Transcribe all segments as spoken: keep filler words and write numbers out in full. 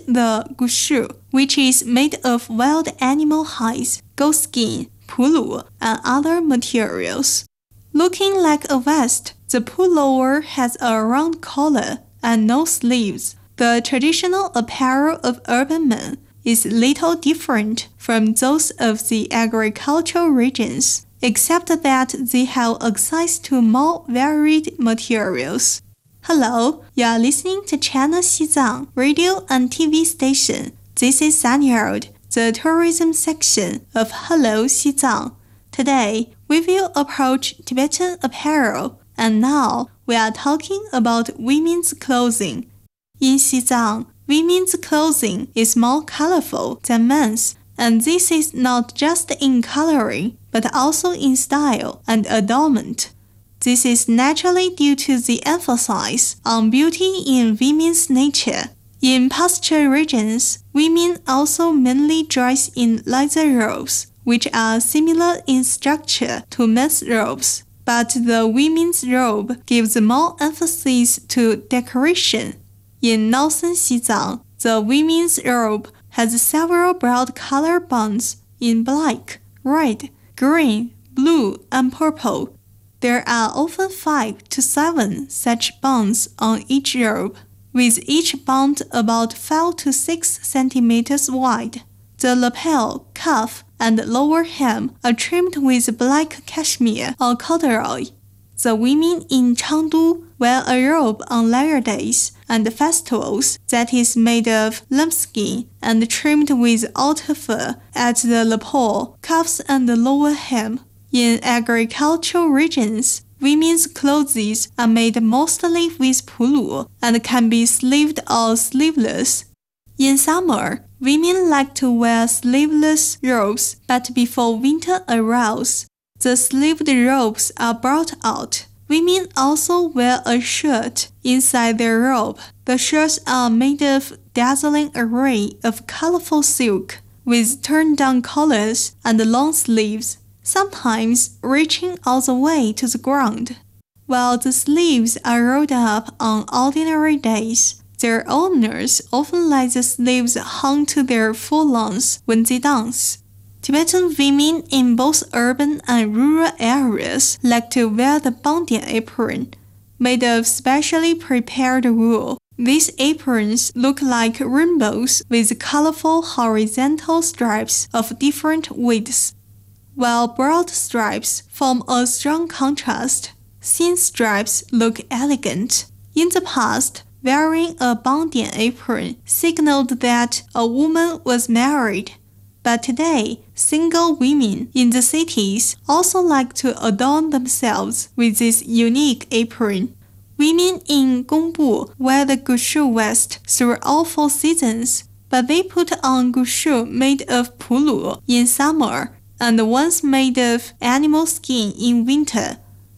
the gushu, which is made of wild animal hides, goat skin, pulu, and other materials. Looking like a vest, the pullover has a round collar and no sleeves. The traditional apparel of urban men is little different from those of the agricultural regions, except that they have access to more varied materials. Hello, you are listening to China Xizang radio and T V station. This is Sanyard, the tourism section of Hello Xizang. Today, we will approach Tibetan apparel, and now we are talking about women's clothing. In Xizang, women's clothing is more colorful than men's, and this is not just in coloring, but also in style and adornment. This is naturally due to the emphasis on beauty in women's nature. In pasture regions, women also mainly dress in leather robes, which are similar in structure to men's robes, but the women's robe gives more emphasis to decoration. In northern Xizang, the women's robe has several broad color bands in black, red, green, blue, and purple. There are often five to seven such bands on each robe, with each band about five to six centimeters wide. The lapel, cuff, and lower hem are trimmed with black cashmere or corduroy. The women in Chengdu wear a robe on leisure days and festivals that is made of lambskin and trimmed with otter fur at the lapel, cuffs, and lower hem. In agricultural regions, women's clothes are made mostly with pulu and can be sleeved or sleeveless. In summer, women like to wear sleeveless robes, but before winter arrives, the sleeved robes are brought out. Women also wear a shirt inside their robe. The shirts are made of dazzling array of colorful silk, with turned-down collars and long sleeves, sometimes reaching all the way to the ground. While the sleeves are rolled up on ordinary days, their owners often let the sleeves hang to their full length when they dance. Tibetan women in both urban and rural areas like to wear the bandian apron, made of specially prepared wool. These aprons look like rainbows with colorful horizontal stripes of different widths, while broad stripes form a strong contrast. Thin stripes look elegant. In the past, wearing a bandian apron signaled that a woman was married. But today, single women in the cities also like to adorn themselves with this unique apron. Women in Gongbu wear the gushu vest through all four seasons, but they put on gushu made of pulu in summer and ones made of animal skin in winter.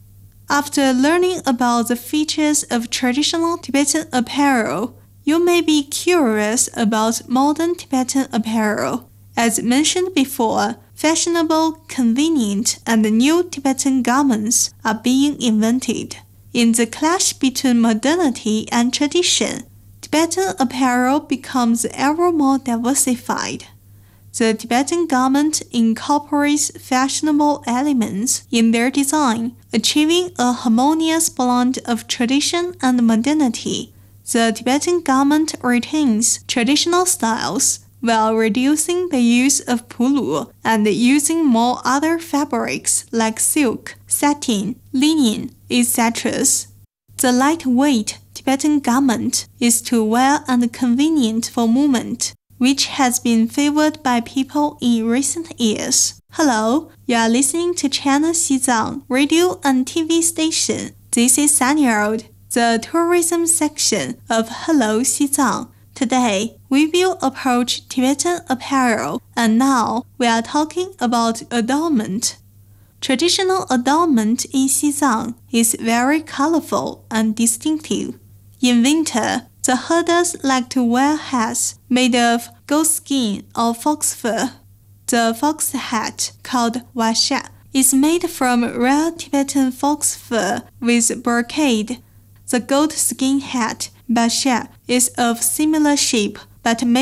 After learning about the features of traditional Tibetan apparel, you may be curious about modern Tibetan apparel. As mentioned before, fashionable, convenient, and new Tibetan garments are being invented. In the clash between modernity and tradition, Tibetan apparel becomes ever more diversified. The Tibetan garment incorporates fashionable elements in their design, achieving a harmonious blend of tradition and modernity. The Tibetan garment retains traditional styles, while reducing the use of pulu and using more other fabrics like silk, satin, linen, et cetera. The lightweight Tibetan garment is to wear and convenient for movement, which has been favored by people in recent years. Hello, you are listening to China Xizang radio and T V station. This is Sanyard, the tourism section of Hello Xizang. Today, we will approach Tibetan apparel, and now we are talking about adornment. Traditional adornment in Xizang is very colorful and distinctive. In winter, the herders like to wear hats made of goat skin or fox fur. The fox hat, called washa, is made from rare Tibetan fox fur with brocade. The goat skin hat, basha, is of similar shape but made